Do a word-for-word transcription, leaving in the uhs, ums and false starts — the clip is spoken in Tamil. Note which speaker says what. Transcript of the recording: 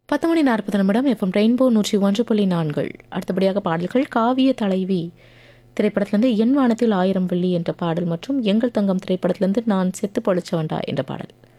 Speaker 1: பத்து மணி நாற்பது நிமிடம் எஃப்எம் ரெயின்போ நூற்றி ஒன்று புள்ளி நான்கள். அடுத்தபடியாக பாடல்கள் காவிய தலைவி திரைப்படத்திலிருந்து என் வானத்தில் ஆயிரம் வெள்ளி என்ற பாடல் மற்றும் எங்கள் தங்கம் திரைப்படத்திலிருந்து நான் செத்து பொழிச்சவண்டா என்ற பாடல்.